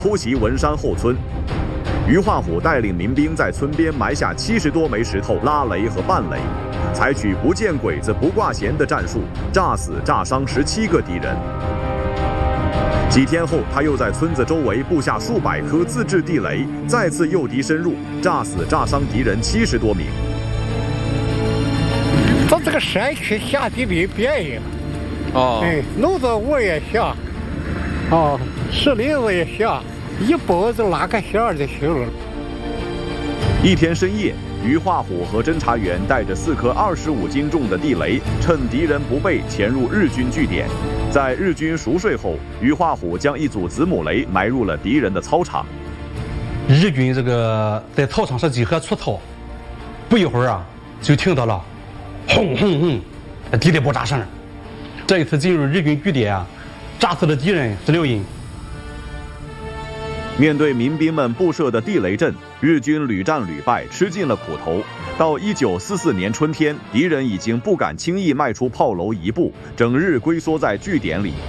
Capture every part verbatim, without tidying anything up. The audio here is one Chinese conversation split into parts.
突袭文山后村。于化虎带领民兵在村边埋下七十多枚石头拉雷和绊雷，采取不见鬼子不挂弦的战术，炸死炸伤十七个敌人。几天后，他又在村子周围布下数百颗自制地雷，再次诱敌深入，炸死炸伤敌人七十多名。 到这个山区下地雷便宜了， 哦， 哎，路子我也下，哦，石林子也下，一包子拉个线儿就行了。 一天深夜，于化虎和侦察员带着四颗二十五斤重的地雷，趁敌人不备，潜入日军据点。在日军熟睡后，于化虎将一组子母雷埋入了敌人的操场。 日军这个在操场上集合出操，不一会儿啊，就听到了轰轰轰地雷爆炸声。这一次进入日军据点啊，炸死了敌人十六人。 面对民兵们布设的地雷阵，日军屡战屡败，吃尽了苦头。到一九四四年春天，敌人已经不敢轻易迈出炮楼一步，整日龟缩在据点里。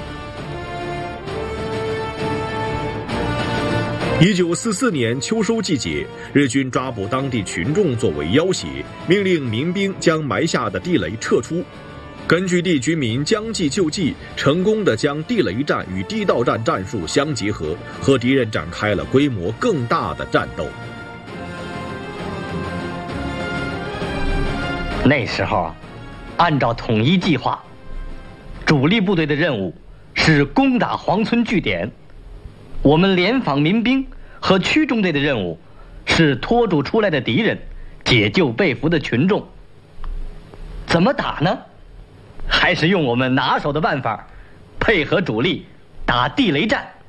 一九四四年秋收季节，日军抓捕当地群众作为要挟，命令民兵将埋下的地雷撤出。根据地居民将计就计，成功地将地雷战与地道战战术相结合，和敌人展开了规模更大的战斗。 那时候，按照统一计划，主力部队的任务是攻打黄村据点，我们联防民兵和区中队的任务是拖住出来的敌人，解救被俘的群众。怎么打呢？还是用我们拿手的办法，配合主力打地雷战。